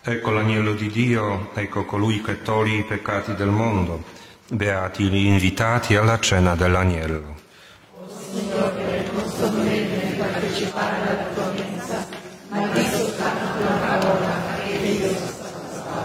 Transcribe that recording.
Ecco l'agnello di Dio, ecco colui che toglie i peccati del mondo. Beati gli invitati alla cena dell'agnello. O Signore, non sono degno di partecipare alla tua